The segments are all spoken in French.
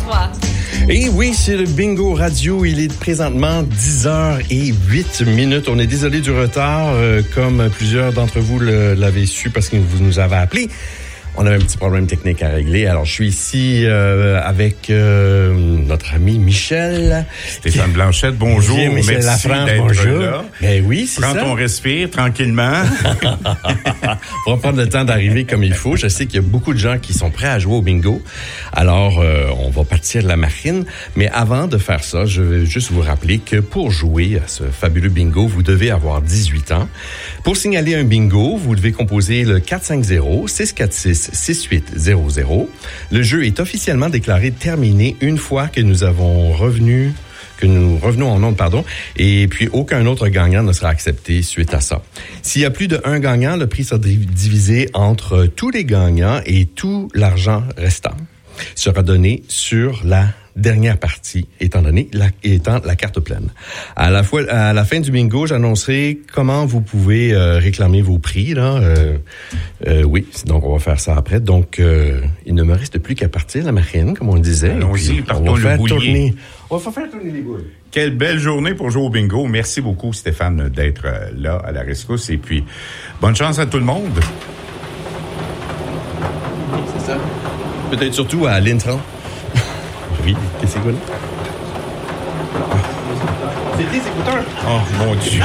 toi. Et oui, c'est le Bingo Radio. Il est présentement 10h08. On est désolé du retard, comme plusieurs d'entre vous l'avez su parce que vous nous avez appelé. On avait un petit problème technique à régler. Alors, je suis ici avec notre ami Michel. Stéphane Blanchette, bonjour. Michel Merci Lafrance, d'être bonjour. là. Ben oui, c'est ça. Prends ton respire tranquillement. On va prendre le temps d'arriver comme il faut. Je sais qu'il y a beaucoup de gens qui sont prêts à jouer au bingo. Alors, on va partir de la marine. Mais avant de faire ça, je vais juste vous rappeler que pour jouer à ce fabuleux bingo, vous devez avoir 18 ans. Pour signaler un bingo, vous devez composer le 450-646-6800. Le jeu est officiellement déclaré terminé une fois que nous revenons en ondes, et puis aucun autre gagnant ne sera accepté suite à ça. S'il y a plus de un gagnant, le prix sera divisé entre tous les gagnants et tout l'argent restant sera donné sur la dernière partie, étant la carte pleine. À la fin du bingo, j'annoncerai comment vous pouvez réclamer vos prix. Oui, donc on va faire ça après. Donc, il ne me reste plus qu'à partir la marine, comme on le disait. Allons-y, partons le boulier. On va faire tourner les boules. Quelle belle journée pour jouer au bingo. Merci beaucoup, Stéphane, d'être là à la rescousse. Et puis, bonne chance à tout le monde. C'est ça. Peut-être surtout à l'Intran. Oui, qu'est-ce que c'est quoi là? C'est des écouteurs. Oh, mon Dieu.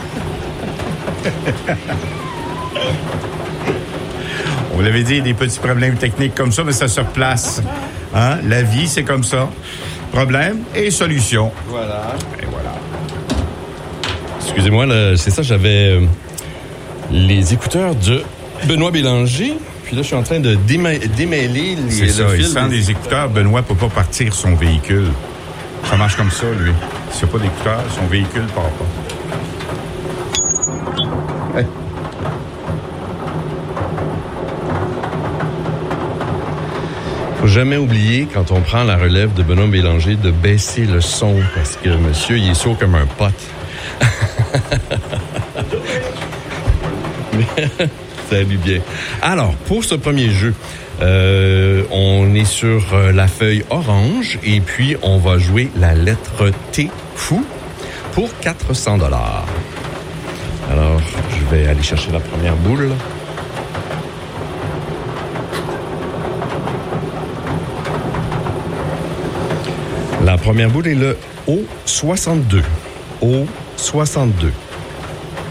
On vous l'avait dit, des petits problèmes techniques comme ça, mais ça se replace. Hein? La vie, c'est comme ça. Problème et solution. Voilà. Et voilà. Excusez-moi, là, c'est ça, j'avais les écouteurs de Benoît Bélanger. Puis là, je suis en train de démêler les C'est ça, fils. sans des écouteurs, Benoît peut pas partir son véhicule. Ça marche comme ça, lui. S'il n'y a pas d'écouteurs, son véhicule part pas. Hey. Faut jamais oublier, quand on prend la relève de Benoît Bélanger, de baisser le son, parce que monsieur, il est sourd comme un pote. Salut bien. Alors, pour ce premier jeu, on est sur la feuille orange et puis on va jouer la lettre T, fou, pour 400 $. Alors, je vais aller chercher la première boule. La première boule est le O62. O62.